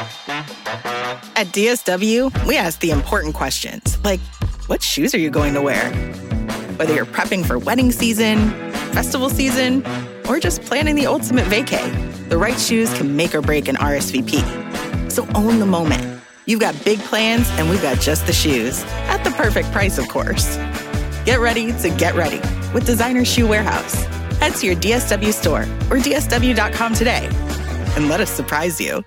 At DSW, we ask the important questions, like, what shoes are you going to wear? Whether you're prepping for wedding season, festival season, or just planning the ultimate vacay, the right shoes can make or break an RSVP. So own the moment. You've got big plans, and we've got just the shoes. At the perfect price, of course. Get ready to get ready with Designer Shoe Warehouse. Head to your DSW store or dsw.com today and let us surprise you.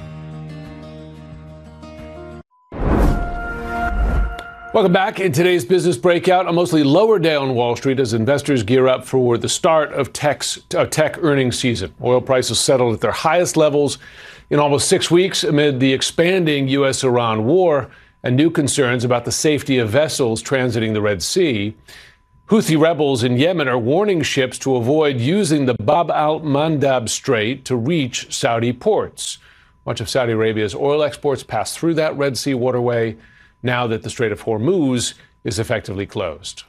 Welcome back. In today's business breakout, a mostly lower day on Wall Street as investors gear up for the start of tech earnings season. Oil prices settled at their highest levels in almost 6 weeks amid the expanding U.S.-Iran war and new concerns about the safety of vessels transiting the Red Sea. Houthi rebels in Yemen are warning ships to avoid using the Bab al-Mandab Strait to reach Saudi ports. Much of Saudi Arabia's oil exports pass through that Red Sea waterway now that the Strait of Hormuz is effectively closed.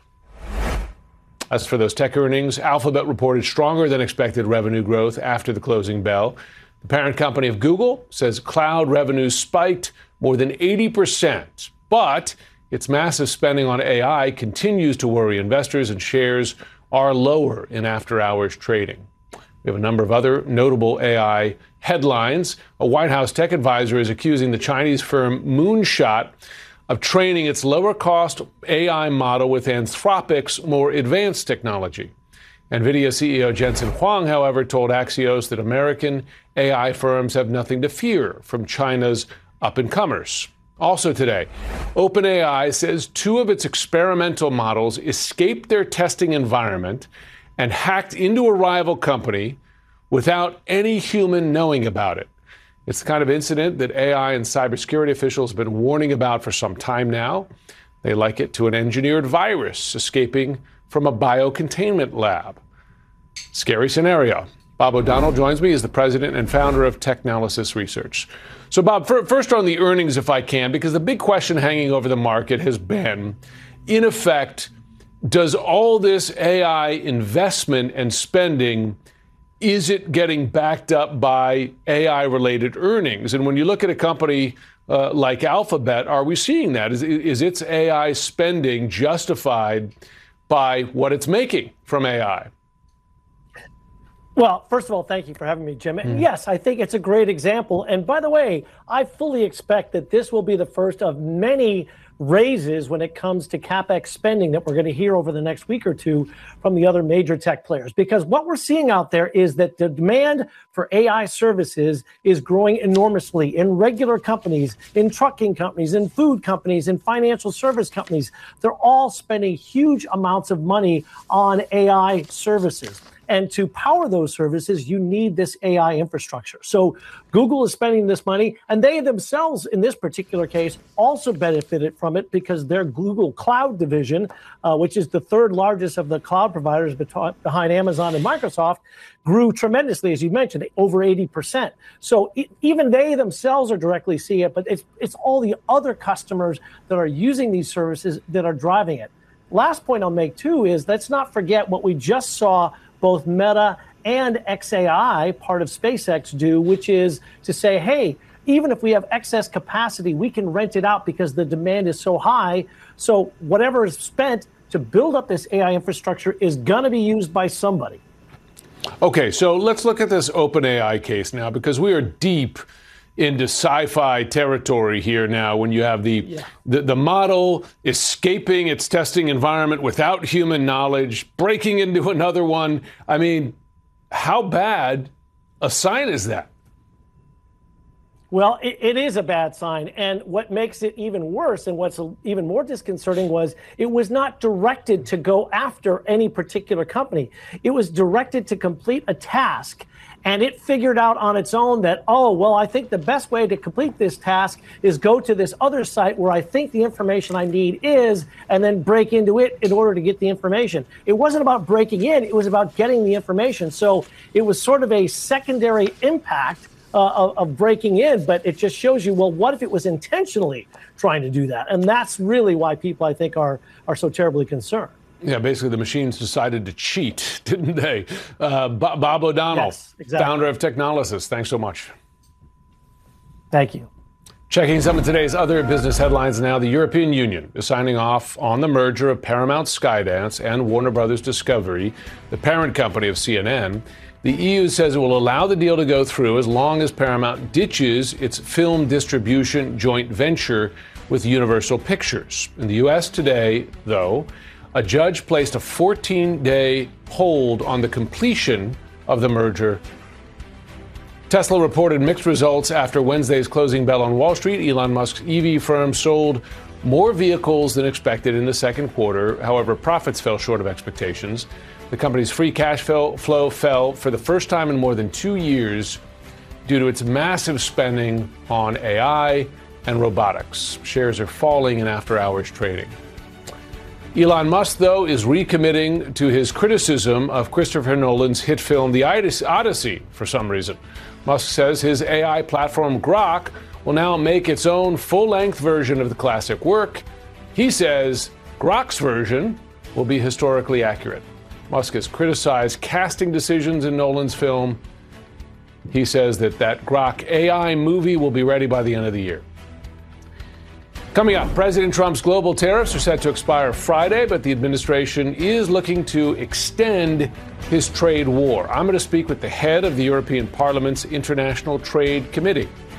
As for those tech earnings, Alphabet reported stronger than expected revenue growth after the closing bell. The parent company of Google says cloud revenues spiked more than 80%, but its massive spending on AI continues to worry investors, and shares are lower in after-hours trading. We have a number of other notable AI headlines. A White House tech advisor is accusing the Chinese firm Moonshot of training its lower-cost AI model with Anthropic's more advanced technology. NVIDIA CEO Jensen Huang, however, told Axios that American AI firms have nothing to fear from China's up-and-comers. Also today, OpenAI says 2 of its experimental models escaped their testing environment and hacked into a rival company without any human knowing about it. It's the kind of incident that AI and cybersecurity officials have been warning about for some time now. They liken it to an engineered virus escaping from a biocontainment lab. Scary scenario. Bob O'Donnell joins me as the president and founder of Technalysis Research. So, Bob, first on the earnings, if I can, because the big question hanging over the market has been, in effect, does all this AI investment and spending, is it getting backed up by AI-related earnings? And when you look at a company like Alphabet, are we seeing that? Is its AI spending justified by what it's making from AI? Well, first of all, thank you for having me, Jim. And yes, I think it's a great example. And by the way, I fully expect that this will be the first of many raises when it comes to CapEx spending that we're going to hear over the next week or two from the other major tech players. Because what we're seeing out there is that the demand for AI services is growing enormously in regular companies, in trucking companies, in food companies, in financial service companies. They're all spending huge amounts of money on AI services. And to power those services, you need this AI infrastructure. So Google is spending this money, and they themselves, in this particular case, also benefited from it because their Google Cloud division, which is the third largest of the cloud providers behind Amazon and Microsoft, grew tremendously, as you mentioned, over 80%. So even they themselves are directly seeing it, but it's all the other customers that are using these services that are driving it. Last point I'll make, too, is let's not forget what we just saw both Meta and xAI, part of SpaceX, do, which is to say, hey, even if we have excess capacity, we can rent it out because the demand is so high. So whatever is spent to build up this AI infrastructure is going to be used by somebody. Okay, so let's look at this OpenAI case now, because we are deep into sci-fi territory here now when you have the model escaping its testing environment without human knowledge, breaking into another one. I mean, how bad a sign is that? Well, it is a bad sign. And what makes it even worse and what's even more disconcerting was it was not directed to go after any particular company. It was directed to complete a task. And it figured out on its own that, oh, well, I think the best way to complete this task is go to this other site where I think the information I need is, and then break into it in order to get the information. It wasn't about breaking in. It was about getting the information. So it was sort of a secondary impact of breaking in, but it just shows you, well, what if it was intentionally trying to do that? And that's really why people, I think, are so terribly concerned. Yeah, basically the machines decided to cheat, didn't they? Bob O'Donnell, yes, exactly. Founder of Technalysis, thanks so much. Thank you. Checking some of today's other business headlines now. The European Union is signing off on the merger of Paramount Skydance and Warner Brothers Discovery, the parent company of CNN. The EU says it will allow the deal to go through as long as Paramount ditches its film distribution joint venture with Universal Pictures. In the U.S. today, though, a judge placed a 14-day hold on the completion of the merger. Tesla reported mixed results after Wednesday's closing bell on Wall Street. Elon Musk's EV firm sold more vehicles than expected in the second quarter. However, profits fell short of expectations. The company's free cash flow fell for the first time in more than 2 years due to its massive spending on AI and robotics. Shares are falling in after-hours trading. Elon Musk, though, is recommitting to his criticism of Christopher Nolan's hit film The Odyssey for some reason. Musk says his AI platform Grok will now make its own full-length version of the classic work. He says Grok's version will be historically accurate. Musk has criticized casting decisions in Nolan's film. He says that Grok AI movie will be ready by the end of the year. Coming up, President Trump's global tariffs are set to expire Friday, but the administration is looking to extend his trade war. I'm going to speak with the head of the European Parliament's International Trade Committee.